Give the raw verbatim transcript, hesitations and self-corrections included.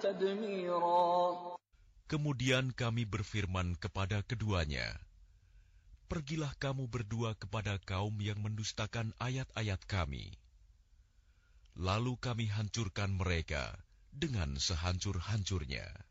تدميرا. Kemudian kami berfirman kepada keduanya, pergilah kamu berdua kepada kaum yang mendustakan ayat-ayat kami. Lalu kami hancurkan mereka dengan sehancur-hancurnya.